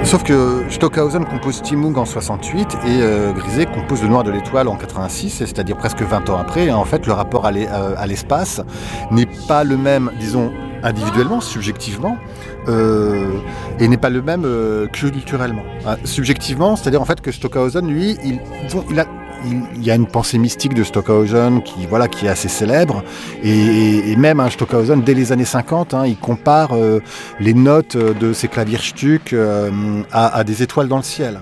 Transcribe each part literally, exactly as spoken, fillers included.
Sauf que Stockhausen compose Stimmung en soixante-huit et euh, Grisé compose Le Noir de l'Étoile en quatre-vingt-six, c'est-à-dire presque vingt ans après. Et en fait, le rapport à, l'e- à l'espace n'est pas le même, disons, individuellement, subjectivement, euh, et n'est pas le même euh, culturellement. Euh, subjectivement, c'est-à-dire en fait que Stockhausen, lui, il, disons, il a Il, il y a une pensée mystique de Stockhausen qui, voilà, qui est assez célèbre. Et, et, et même hein, Stockhausen, dès les années cinquante, hein, il compare euh, les notes de ses Klavierstücks euh, à, à des étoiles dans le ciel.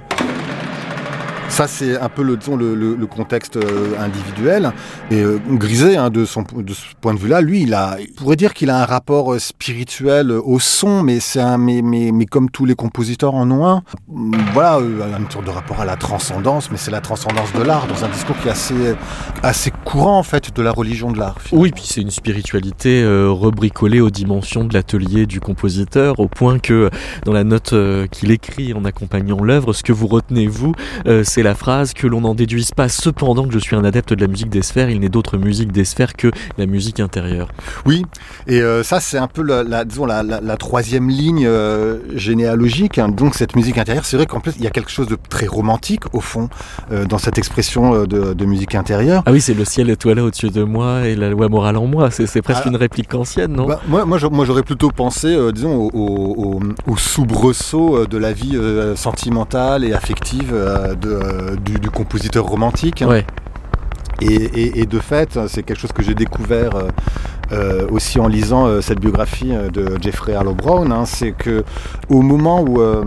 Ça, c'est un peu le, disons, le, le, le contexte euh, individuel. Et euh, Grisé, hein, de, son, de ce point de vue-là, lui, il, a, il pourrait dire qu'il a un rapport euh, spirituel euh, au son, mais, c'est un, mais, mais, mais comme tous les compositeurs en ont un. Voilà, euh, une sorte de rapport à la transcendance, mais c'est la transcendance de l'art, dans un discours qui est assez, assez courant, en fait, de la religion de l'art. Finalement. Oui, puis c'est une spiritualité euh, rebricolée aux dimensions de l'atelier du compositeur, au point que dans la note euh, qu'il écrit en accompagnant l'œuvre, ce que vous retenez, vous, euh, c'est la phrase que l'on n'en déduise pas cependant que je suis un adepte de la musique des sphères, il n'est d'autre musique des sphères que la musique intérieure. Oui, et euh, ça c'est un peu la, la, disons, la, la, la troisième ligne euh, généalogique, hein. Donc cette musique intérieure, c'est vrai qu'en plus il y a quelque chose de très romantique au fond euh, dans cette expression euh, de, de musique intérieure. Ah oui, c'est le ciel étoilé au-dessus de moi et la loi morale en moi, c'est, c'est presque ah, une réplique kantienne, non? bah, moi, moi, moi j'aurais plutôt pensé, euh, disons, au, au, au, au soubresaut de la vie euh, sentimentale et affective euh, de euh, Du, du compositeur romantique. Ouais. Et, et, et de fait, c'est quelque chose que j'ai découvert euh, euh, aussi en lisant euh, cette biographie de Jeffrey Arlo Brown. Hein, c'est que au moment où, euh,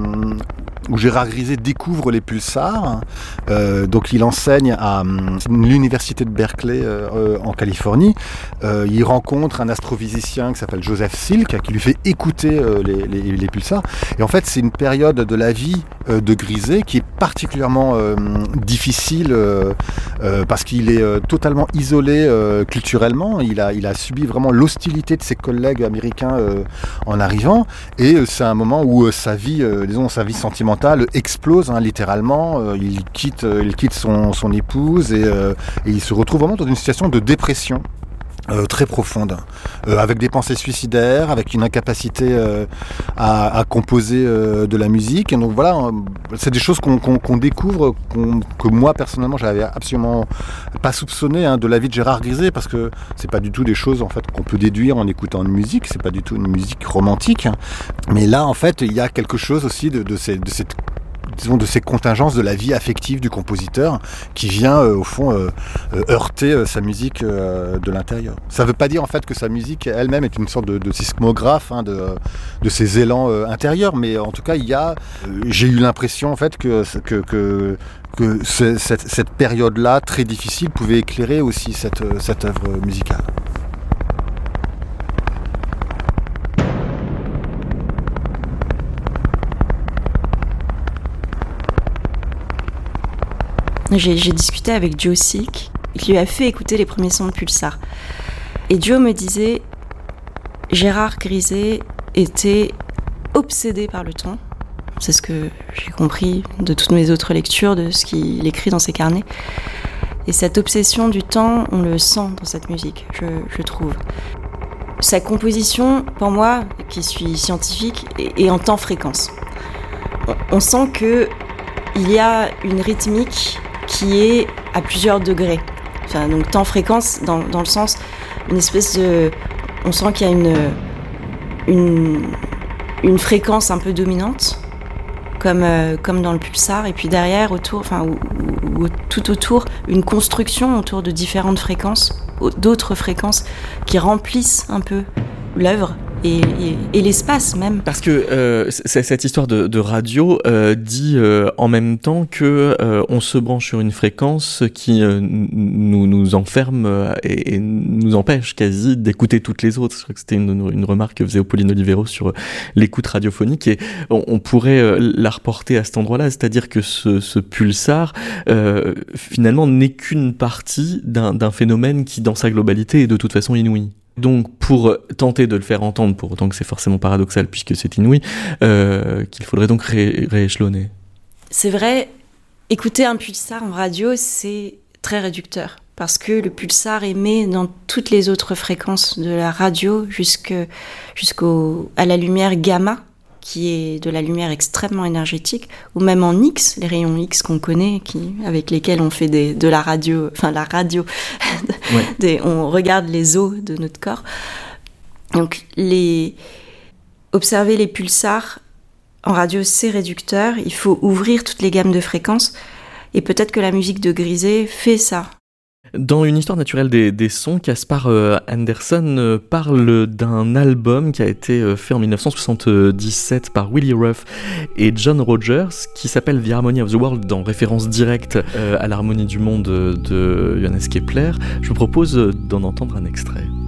où Gérard Grisé découvre les pulsars, euh, donc il enseigne à l'université de Berkeley euh, en Californie. Euh, il rencontre un astrophysicien qui s'appelle Joseph Silk, qui lui fait écouter euh, les, les, les pulsars. Et en fait, c'est une période de la vie euh, de Grisé qui est particulièrement euh, difficile euh, euh, parce qu'il est euh, totalement isolé euh, culturellement. Il a, il a subi vraiment l'hostilité de ses collègues américains euh, en arrivant. Et euh, c'est un moment où euh, sa vie, euh, disons, sa vie sentimentale explose hein, littéralement. Euh, il quitte, euh, il quitte son, son épouse et, euh, et il se retrouve vraiment dans une situation de dépression. Euh, très profonde, euh, avec des pensées suicidaires, avec une incapacité euh, à, à composer euh, de la musique. Et donc voilà, euh, c'est des choses qu'on, qu'on, qu'on découvre, qu'on, que moi personnellement j'avais absolument pas soupçonné hein, de la vie de Gérard Grisé, parce que c'est pas du tout des choses en fait qu'on peut déduire en écoutant une musique. C'est pas du tout une musique romantique. Mais là en fait il y a quelque chose aussi de, de, ces, de cette disons, de ces contingences de la vie affective du compositeur qui vient euh, au fond euh, euh, heurter euh, sa musique euh, de l'intérieur. Ça ne veut pas dire en fait que sa musique elle-même est une sorte de, de sismographe hein, de, de ses élans euh, intérieurs, mais en tout cas il y a, euh, j'ai eu l'impression en fait que, que, que, que ce, cette, cette période-là très difficile pouvait éclairer aussi cette, cette œuvre musicale. J'ai, j'ai discuté avec Joe Silk, qui lui a fait écouter les premiers sons de Pulsar. Et Joe me disait, Gérard Grisé était obsédé par le temps. C'est ce que j'ai compris de toutes mes autres lectures, de ce qu'il écrit dans ses carnets. Et cette obsession du temps, on le sent dans cette musique, je, je trouve. Sa composition, pour moi, qui suis scientifique, est, est en temps-fréquence. On, on sent qu'il y a une rythmique qui est à plusieurs degrés. Enfin, donc temps-fréquence, dans, dans le sens, une espèce de... On sent qu'il y a une, une, une fréquence un peu dominante, comme, euh, comme dans le pulsar, et puis derrière, autour, enfin, ou, ou, ou tout autour, une construction autour de différentes fréquences, d'autres fréquences qui remplissent un peu l'œuvre. Et, et, et l'espace même. Parce que euh, c'est, cette histoire de, de radio euh, dit euh, en même temps que euh, on se branche sur une fréquence qui euh, nous nous enferme euh, et, et nous empêche quasi d'écouter toutes les autres. Je crois que c'était une, une remarque que faisait Pauline Olivero sur euh, l'écoute radiophonique, et on, on pourrait euh, la reporter à cet endroit-là, c'est-à-dire que ce, ce pulsar euh, finalement n'est qu'une partie d'un, d'un phénomène qui, dans sa globalité, est de toute façon inouï. Donc, pour tenter de le faire entendre, pour autant que c'est forcément paradoxal puisque c'est inouï, euh, qu'il faudrait donc ré- rééchelonner. C'est vrai, écouter un pulsar en radio, c'est très réducteur, parce que le pulsar émet dans toutes les autres fréquences de la radio jusque, jusqu'au, à la lumière gamma, qui est de la lumière extrêmement énergétique, ou même en X, les rayons X qu'on connaît, qui, avec lesquels on fait des, de la radio, enfin la radio, ouais. des, on regarde les os de notre corps. Donc, les, observer les pulsars en radio, c'est réducteur. Il faut ouvrir toutes les gammes de fréquences. Et peut-être que la musique de Grisé fait ça. Dans Une histoire naturelle des, des sons, Caspar euh, Anderson euh, parle d'un album qui a été euh, fait en dix-neuf cent soixante-dix-sept par Willie Ruff et John Rogers, qui s'appelle The Harmony of the World, en référence directe euh, à l'harmonie du monde de Johannes Kepler. Je vous propose d'en entendre un extrait.